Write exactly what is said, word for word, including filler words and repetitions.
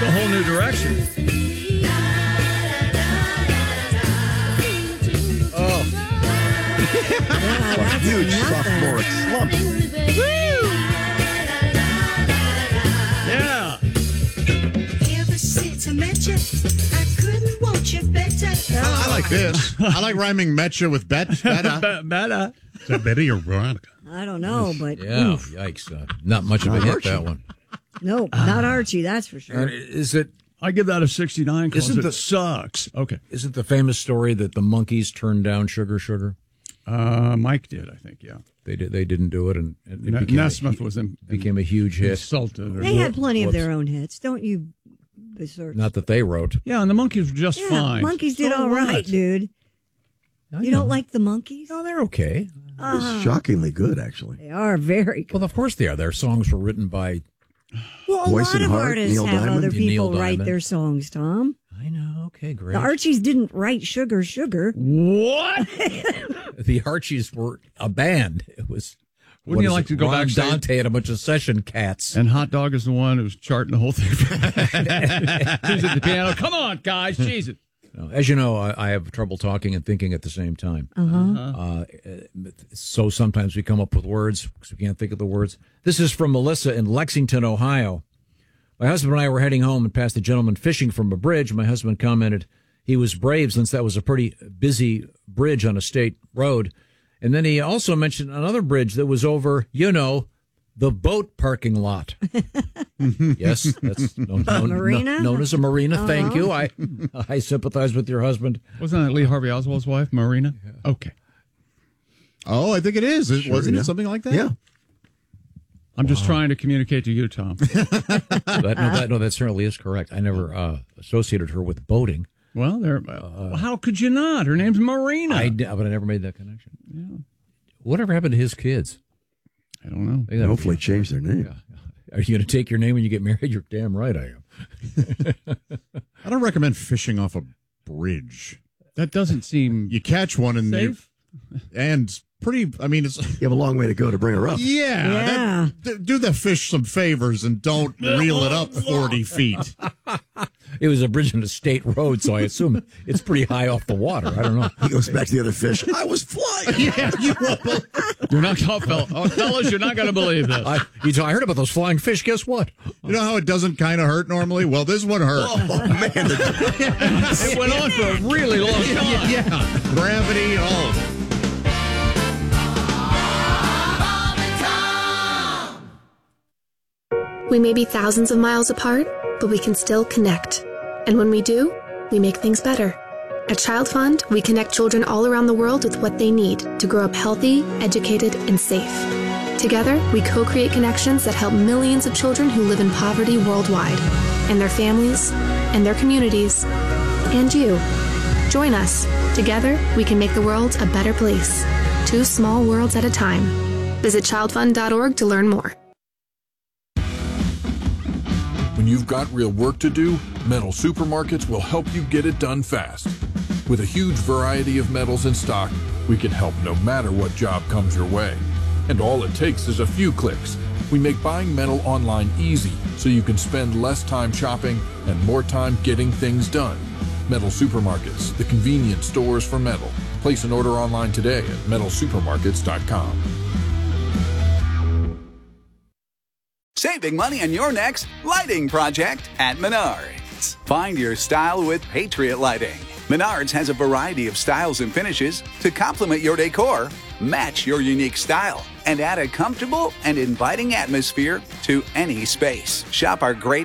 a whole new direction. Oh. Yeah, A that's huge nothing. sophomoric slump. Yeah. Ever since I met you, I couldn't want you better. I like this. I like rhyming Metcha with bet. Betta. Be- Better. Is that Betty or Veronica? I don't know, but Yeah, oof. yikes. Uh, not much of a Not hit, Archie. that one. Nope, not Archie, that's for Uh, sure. is it I give that a sixty-nine because Isn't it the- sucks. Okay. isn't the famous story that the monkeys turned down Sugar Sugar? Uh, Mike did, I think, yeah. They did. They didn't do it, and, and it N- became, Nesmith a, was in, became a huge hit. insulted. Or, They had plenty of whoops. their own hits. Don't you besert. Not that they wrote. yeah, and the monkeys were just Yeah, fine. Monkeys did So all right, what? dude. I You know. don't like the Monkeys? No, they're okay. It was shockingly good, actually. They are very good. Well, of course they are. Their songs were written by. Well, a Voice lot and of Heart, artists Neil have Diamond. other Neil people write Diamond. their songs, Tom. I know. Okay, great. The Archies didn't write Sugar Sugar. What? The Archies were a band. It was. Wouldn't what you is like it? to go Ron backstage? Dante and a bunch of session cats. And Hot Dog is the one who's charting the whole thing. Who's at the piano? Come on, guys. Jesus. No, as you know, I, I have trouble talking and thinking at the same time. Uh-huh. Uh, so sometimes we come up with words because we can't think of the words. This is from Melissa in Lexington, Ohio. My husband and I were heading home and passed a gentleman fishing from a bridge. My husband commented he was brave since that was a pretty busy bridge on a state road. And then he also mentioned another bridge that was over, you know, the boat parking lot. Yes, that's known, known, Marina? known as a marina. Uh-huh. Thank you. I I sympathize with your husband. Wasn't that Lee Harvey Oswald's wife, Marina? Okay. Oh, I think it is. It, Sure, wasn't yeah. it something like that? Yeah. I'm just trying to communicate to you, Tom. That, no, that, no, that certainly is correct. I never uh, associated her with boating. Well, there. Uh, how could you not? Her name's Marina. I, d- but I never made that connection. Yeah. Whatever happened to his kids? I don't know. They gotta Hopefully be- change their name. Are you going to take your name when you get married? You're damn right I am. I don't recommend fishing off a bridge. That doesn't seem You catch one and you safe. and pretty. I mean, it's You have a long way to go to bring her up. yeah. Yeah. that- th- do the fish some favors and don't reel it up forty feet. It was a bridge on a state road, so I assume it's pretty high off the water. I don't know. He goes back to the other fish. I was flying. Yeah, you won't believe- You're not, oh, fel- oh, fellas, you're not going to believe this. I, you know, I heard about those flying fish. Guess what? You know how it doesn't kind of hurt normally? Well, this one hurt. Oh, man. The, It went on for a really long time. Yeah, gravity and all of it. We may be thousands of miles apart, but we can still connect. And when we do, we make things better. At Child Fund, we connect children all around the world with what they need to grow up healthy, educated, and safe. Together, we co-create connections that help millions of children who live in poverty worldwide, and their families, and their communities, and you. Join us. Together, we can make the world a better place. Two small worlds at a time. Visit child fund dot org to learn more. When you've got real work to do, Metal Supermarkets will help you get it done fast. With a huge variety of metals in stock, we can help no matter what job comes your way. And all it takes is a few clicks. We make buying metal online easy so you can spend less time shopping and more time getting things done. Metal Supermarkets, the convenient stores for metal. Place an order online today at metal supermarkets dot com. Saving money on your next lighting project at Menards. Find your style with Patriot Lighting. Menards has a variety of styles and finishes to complement your decor, match your unique style, and add a comfortable and inviting atmosphere to any space. Shop our great